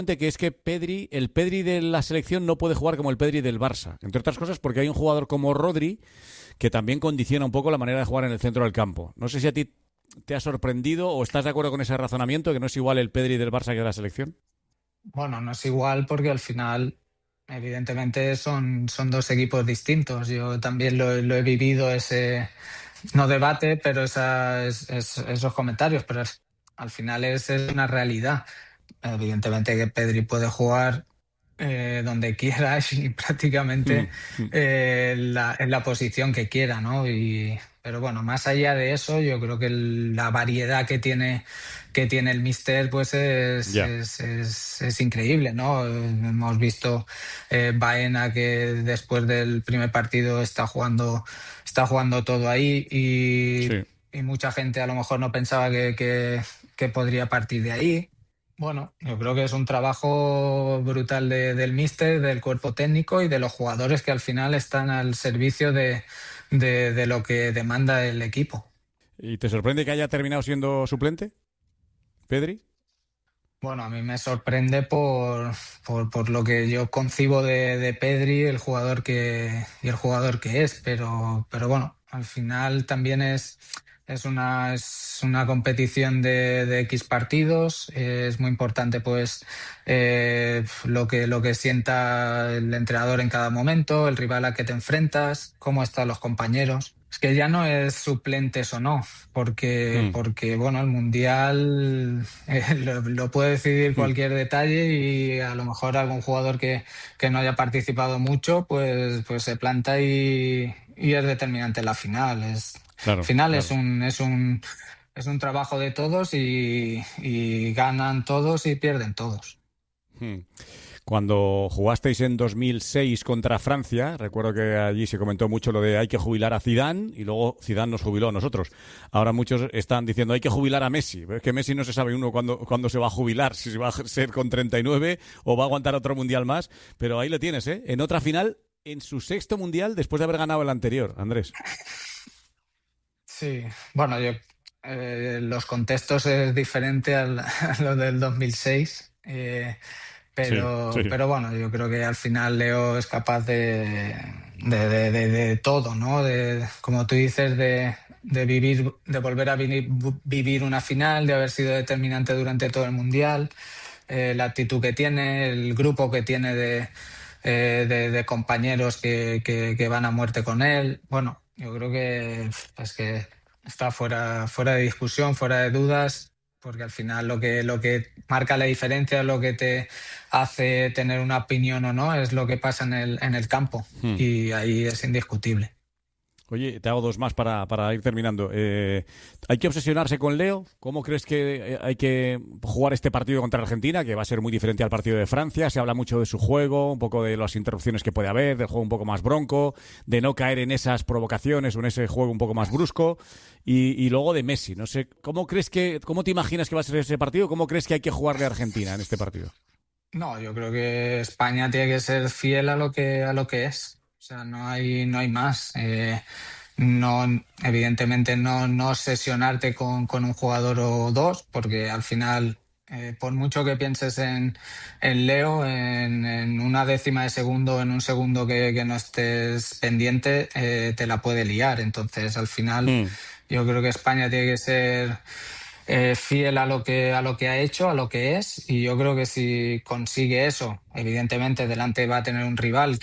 Que es que el Pedri de la selección no puede jugar como el Pedri del Barça, entre otras cosas porque hay un jugador como Rodri que también condiciona un poco la manera de jugar en el centro del campo. No sé si a ti te ha sorprendido o estás de acuerdo con ese razonamiento, que no es igual el Pedri del Barça que de la selección. Bueno, no es igual porque al final, evidentemente, son dos equipos distintos. Yo también lo he vivido, ese, no debate, pero esos comentarios, pero al final es una realidad. Evidentemente que Pedri puede jugar donde quiera y prácticamente en la posición que quiera, ¿no? Pero bueno, más allá de eso, yo creo que la variedad que tiene el míster, pues Ya. es increíble, ¿no? Hemos visto Baena, que después del primer partido está jugando todo ahí, Sí. y mucha gente a lo mejor no pensaba que podría partir de ahí. Bueno, yo creo que es un trabajo brutal del míster, del cuerpo técnico y de los jugadores que al final están al servicio de lo que demanda el equipo. ¿Y te sorprende que haya terminado siendo suplente, Pedri? Bueno, a mí me sorprende por lo que yo concibo de Pedri, el jugador que es, pero bueno, al final también es una competición de X partidos. Es muy importante pues lo que sienta el entrenador en cada momento, el rival a que te enfrentas, cómo están los compañeros. Es que ya no es suplentes o no, Mm, porque bueno, el Mundial lo puede decidir mm. cualquier detalle, y a lo mejor algún jugador que no haya participado mucho, pues se planta y es determinante en la final. Al Claro, final claro. es un trabajo de todos, y ganan todos y pierden todos. Mm. Cuando jugasteis en 2006 contra Francia, recuerdo que allí se comentó mucho lo de hay que jubilar a Zidane y luego Zidane nos jubiló a nosotros. Ahora muchos están diciendo hay que jubilar a Messi. Pero es que Messi no se sabe uno cuándo se va a jubilar, si se va a ser con 39 o va a aguantar otro mundial más. Pero ahí lo tienes, ¿eh? En otra final, en su sexto mundial después de haber ganado el anterior, Andrés. Sí, bueno, los contextos es diferente a lo del 2006. Sí, sí. Pero bueno, yo creo que al final Leo es capaz de todo, ¿no? Como tú dices, de vivir, de volver a vivir una final, de haber sido determinante durante todo el mundial, la actitud que tiene, el grupo que tiene de compañeros que van a muerte con él. Bueno, yo creo que está fuera de discusión, fuera de dudas, porque al final lo que marca la diferencia, lo que te hace tener una opinión o no, es lo que pasa en el campo, Hmm. y ahí es indiscutible. Oye, te hago dos más para ir terminando. ¿Hay que obsesionarse con Leo? ¿Cómo crees que hay que jugar este partido contra Argentina, que va a ser muy diferente al partido de Francia? Se habla mucho de su juego, un poco de las interrupciones que puede haber, del juego un poco más bronco, de no caer en esas provocaciones o en ese juego un poco más brusco. Y luego de Messi. No sé, ¿cómo te imaginas que va a ser ese partido? ¿Cómo crees que hay que jugarle a Argentina en este partido? No, yo creo que España tiene que ser fiel a lo que es. O sea, no hay más. No, evidentemente no obsesionarte con un jugador o dos, porque al final, por mucho que pienses en Leo, en una décima de segundo, en un segundo que no estés pendiente, te la puede liar. Entonces, al final, Hmm. yo creo que España tiene que ser fiel a lo que ha hecho, a lo que es, y yo creo que si consigue eso, evidentemente delante va a tener un rival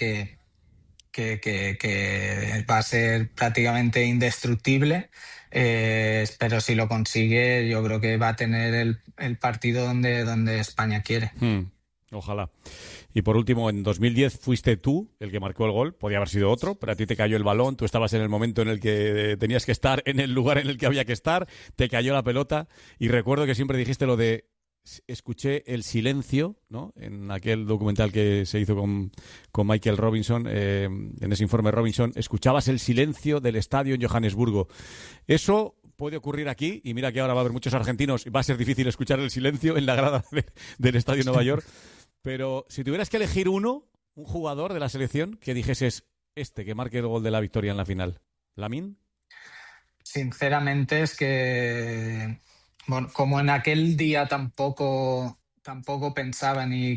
que va a ser prácticamente indestructible, pero si lo consigue, yo creo que va a tener el partido donde España quiere. Hmm. Ojalá. Y por último, en 2010 fuiste tú el que marcó el gol. Podía haber sido otro, pero a ti te cayó el balón. Tú estabas en el momento en el que tenías que estar, en el lugar en el que había que estar. Te cayó la pelota. Y recuerdo que siempre dijiste lo de escuché el silencio, ¿no? En aquel documental que se hizo con Michael Robinson, en ese informe Robinson, escuchabas el silencio del estadio en Johannesburgo. Eso puede ocurrir aquí, y mira que ahora va a haber muchos argentinos y va a ser difícil escuchar el silencio en la grada del estadio Nueva York. Pero si tuvieras que elegir un jugador de la selección que dijeses este que marque el gol de la victoria en la final, ¿Lamine? Sinceramente es que, bueno, como en aquel día tampoco tampoco pensaba ni